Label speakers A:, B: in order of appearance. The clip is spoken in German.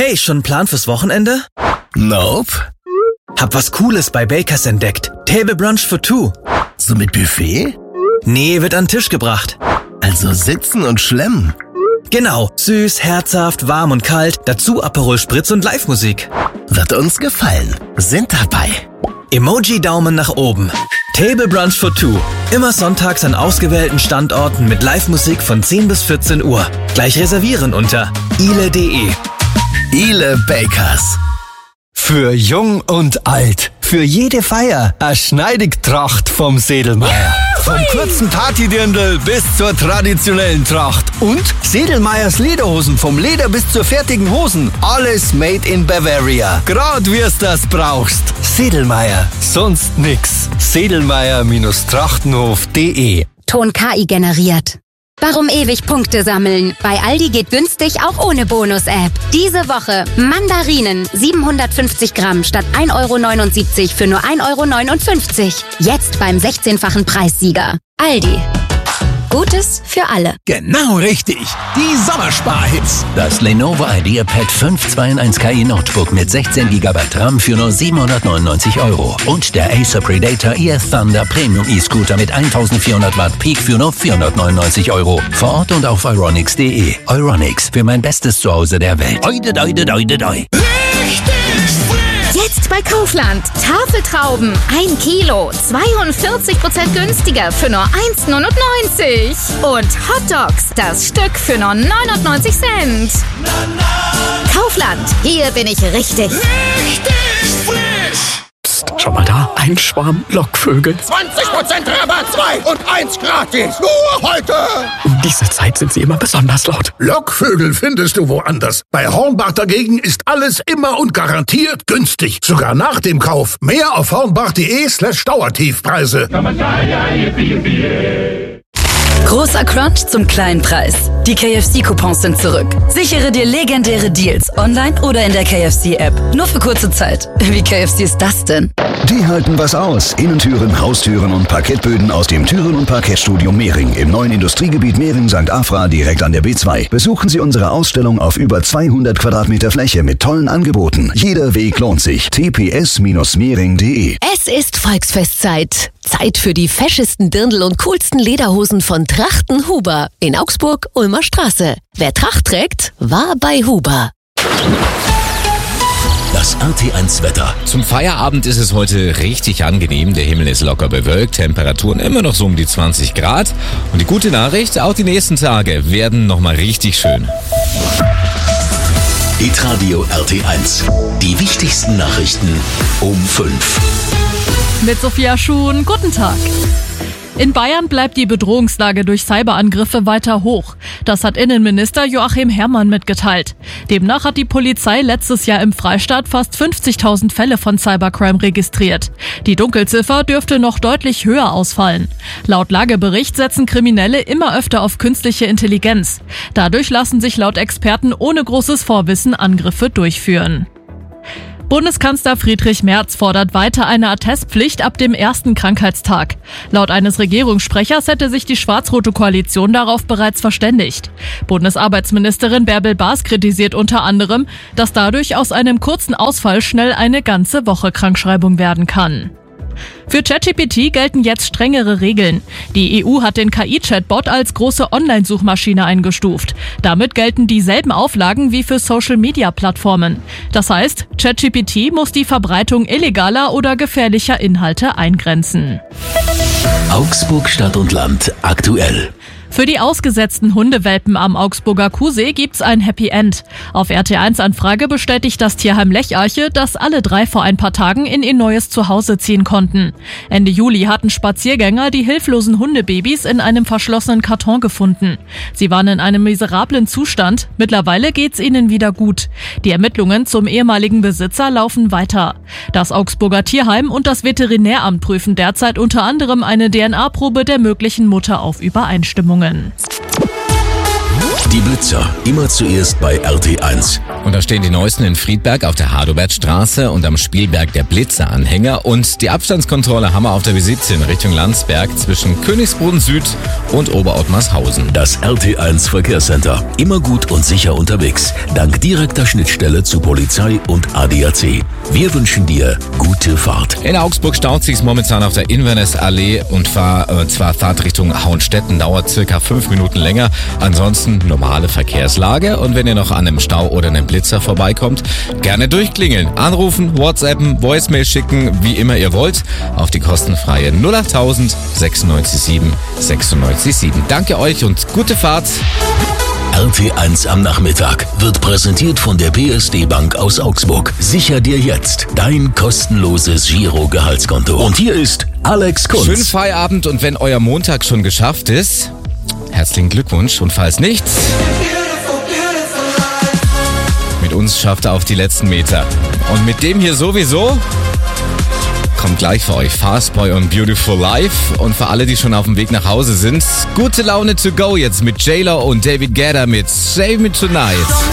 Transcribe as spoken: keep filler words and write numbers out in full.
A: Hey, schon einen Plan fürs Wochenende?
B: Nope.
A: Hab was Cooles bei Bakers entdeckt. Table Brunch for two.
B: So mit Buffet?
A: Nee, wird an den Tisch gebracht.
B: Also sitzen und schlemmen.
A: Genau, süß, herzhaft, warm und kalt, dazu Aperol Spritz und Live-Musik.
B: Wird uns gefallen. Sind dabei.
A: Emoji-Daumen nach oben. Table Brunch for two. Immer sonntags an ausgewählten Standorten mit Live-Musik von zehn bis vierzehn Uhr. Gleich reservieren unter ile punkt de.
B: Ile Bakers.
C: Für jung und alt. Für jede Feier. Eine Schneidigtracht vom Sedelmeier. Vom kurzen Partydirndl bis zur traditionellen Tracht. Und Sedelmeiers Lederhosen. Vom Leder bis zur fertigen Hosen. Alles made in Bavaria. Grad wie's das brauchst. Sedelmeier. Sonst nix. Sedelmeier-trachtenhof punkt de.
D: Ton K I generiert. Warum ewig Punkte sammeln? Bei Aldi geht günstig auch ohne Bonus-App. Diese Woche Mandarinen siebenhundertfünfzig Gramm statt ein Euro neunundsiebzig für nur ein Euro neunundfünfzig. Jetzt beim sechzehnfachen Preissieger. Aldi. Gutes für alle.
E: Genau richtig. Die Sommersparhits.
F: Das Lenovo IdeaPad fünf zwei in eins K I Notebook mit sechzehn Gigabyte RAM für nur siebenhundertneunundneunzig Euro. Und der Acer Predator E F Thunder Premium E-Scooter mit eintausendvierhundert Watt Peak für nur vierhundertneunundneunzig Euro. Vor Ort und auf euronics punkt de. Euronics, für mein bestes Zuhause der Welt. Oide, oide, oide, oide.
G: Jetzt bei Kaufland. Tafeltrauben. ein Kilo. zweiundvierzig Prozent günstiger für nur eins neunundneunzig. Und Hotdogs. Das Stück für nur neunundneunzig Cent. Kaufland. Hier bin ich richtig.
E: Richtig frisch.
H: Psst, schau mal da. Ein Schwarm Lockvögel.
E: zwanzig Prozent Rabatt, zwei und eins gratis. Nur heute.
H: Um diese Zeit sind sie immer besonders laut.
I: Lockvögel findest du woanders. Bei Hornbach dagegen ist alles immer und garantiert günstig. Sogar nach dem Kauf. Mehr auf hornbach punkt de slash Dauertiefpreise.
J: Großer Crunch zum kleinen Preis. Die K F C-Coupons sind zurück. Sichere dir legendäre Deals online oder in der K F C-App. Nur für kurze Zeit. Wie K F C ist das denn?
K: Die halten was aus. Innentüren, Haustüren und Parkettböden aus dem Türen- und Parkettstudio Mehring im neuen Industriegebiet Mehring-Sankt Afra direkt an der B zwei. Besuchen Sie unsere Ausstellung auf über zweihundert Quadratmeter Fläche mit tollen Angeboten. Jeder Weg lohnt sich. t p s Bindestrich mehring punkt de.
L: Es ist Volksfestzeit. Zeit für die feschesten Dirndl und coolsten Lederhosen von Trachten Huber in Augsburg, Ulmer Straße. Wer Tracht trägt, war bei Huber.
F: Das R T eins Wetter.
M: Zum Feierabend ist es heute richtig angenehm. Der Himmel ist locker bewölkt, Temperaturen immer noch so um die zwanzig Grad. Und die gute Nachricht, auch die nächsten Tage werden nochmal richtig schön.
F: Hitradio R T eins. Die wichtigsten Nachrichten um fünf.
N: Mit Sophia Schuhn, guten Tag. In Bayern bleibt die Bedrohungslage durch Cyberangriffe weiter hoch. Das hat Innenminister Joachim Herrmann mitgeteilt. Demnach hat die Polizei letztes Jahr im Freistaat fast fünfzigtausend Fälle von Cybercrime registriert. Die Dunkelziffer dürfte noch deutlich höher ausfallen. Laut Lagebericht setzen Kriminelle immer öfter auf künstliche Intelligenz. Dadurch lassen sich laut Experten ohne großes Vorwissen Angriffe durchführen. Bundeskanzler Friedrich Merz fordert weiter eine Attestpflicht ab dem ersten Krankheitstag. Laut eines Regierungssprechers hätte sich die schwarz-rote Koalition darauf bereits verständigt. Bundesarbeitsministerin Bärbel Baas kritisiert unter anderem, dass dadurch aus einem kurzen Ausfall schnell eine ganze Woche Krankschreibung werden kann. Für ChatGPT gelten jetzt strengere Regeln. Die E U hat den K I-Chatbot als große Online-Suchmaschine eingestuft. Damit gelten dieselben Auflagen wie für Social-Media-Plattformen. Das heißt, ChatGPT muss die Verbreitung illegaler oder gefährlicher Inhalte eingrenzen.
F: Augsburg Stadt und Land aktuell.
N: Für die ausgesetzten Hundewelpen am Augsburger Kuhsee gibt's ein Happy End. Auf R T eins Anfrage bestätigt das Tierheim Lecharche, dass alle drei vor ein paar Tagen in ihr neues Zuhause ziehen konnten. Ende Juli hatten Spaziergänger die hilflosen Hundebabys in einem verschlossenen Karton gefunden. Sie waren in einem miserablen Zustand. Mittlerweile geht's ihnen wieder gut. Die Ermittlungen zum ehemaligen Besitzer laufen weiter. Das Augsburger Tierheim und das Veterinäramt prüfen derzeit unter anderem eine D N A-Probe der möglichen Mutter auf Übereinstimmungen.
B: Die Blitzer, immer zuerst bei R T eins.
M: Und da stehen die neuesten in Friedberg auf der Hadobertstraße und am Spielberg der Blitzeranhänger. Und die Abstandskontrolle haben wir auf der B siebzehn Richtung Landsberg zwischen Königsbrunn Süd und Oberottmarshausen.
B: Das R T eins Verkehrscenter. Immer gut und sicher unterwegs. Dank direkter Schnittstelle zu Polizei und A D A C. Wir wünschen dir gute Fahrt.
M: In Augsburg staut sich's momentan auf der Inverness-Allee und fahr, äh, zwar Fahrt Richtung Hauenstetten dauert circa fünf Minuten länger. Ansonsten normale Verkehrslage. Und wenn ihr noch an einem Stau oder einem Blitzer vorbeikommt, gerne durchklingeln, anrufen, WhatsAppen, Voicemail schicken, wie immer ihr wollt, auf die kostenfreie null achttausend sechsundneunzig sieben sechsundneunzig sieben. Danke euch und gute Fahrt.
B: R T eins am Nachmittag wird präsentiert von der P S D Bank aus Augsburg. Sicher dir jetzt dein kostenloses Giro-Gehaltskonto. Und hier ist Alex Kunz.
M: Schönen Feierabend und wenn euer Montag schon geschafft ist, herzlichen Glückwunsch und falls nicht, mit uns schafft er auf die letzten Meter. Und mit dem hier sowieso kommt gleich für euch Fastboy und Beautiful Life. Und für alle, die schon auf dem Weg nach Hause sind, gute Laune to go jetzt mit J-Lo und David Guetta mit Save Me Tonight.